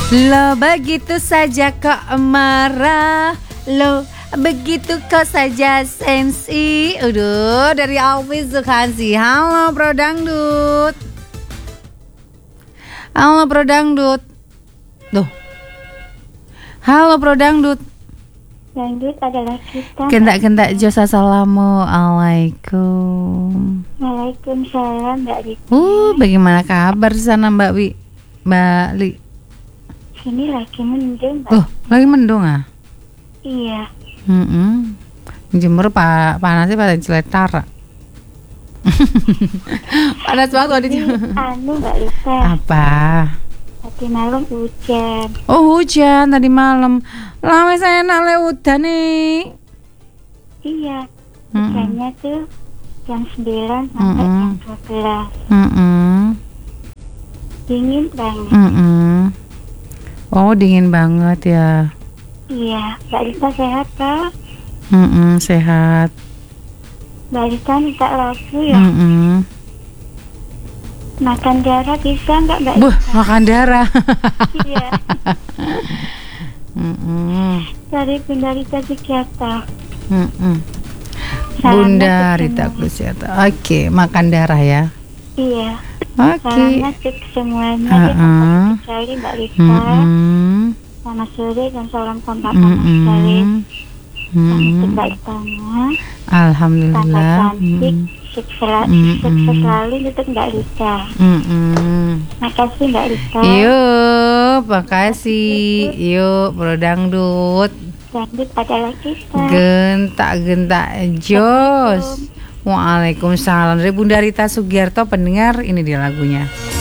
Lo begitu saja kok marah, lo begitu kok saja sensi. Udah dari Alwi Zulkifli. Halo Bro Dangdut. Halo Bro Dangdut. Duh. Halo Bro Dangdut. Dangdut adalah kita. Gentak-gentak jos assalamualaikum. Waalaikumsalam Mbak Rita. Bagaimana kabar di sana Mbak Wi? Mbak Li. Sini lagi mendung Mbak. Lagi mendung ah? Iya. Jember panasnya pada ciletar. Panas banget waktu di Mbak Rita. Apa? Tadi malam hujan. Hujan tadi malam. Lama saya enak udan nih. Iya. Hujannya tuh jam 9 sampai jam 12. Dingin banget. Dingin banget ya. Iya. Mbak Rita sehat Kak? Sehat. Mbak Rita minta lagu ya. Makan darah bisa nggak Mbak Rita? Makan darah. Iya. Dari Bunda Rita Sugiarto. Bunda Rita Sugiarto. Oke, makan darah ya. Iya. Oke. Salamnya untuk semuanya. Kita sekali Mbak Rita. Selamat sore dan salam kompak sekali. Selamat Mbak Rita. Alhamdulillah. Cantik. Sukses selalu untuk Mbak Rita. Makasih Mbak Rita. Yuk, makasih. Yuk, Bro Dangdut. Dangdut adalah kita. Gentak-gentak jos. Waalaikumsalam. Dari Bunda Rita Sugiarto, pendengar, ini dia lagunya.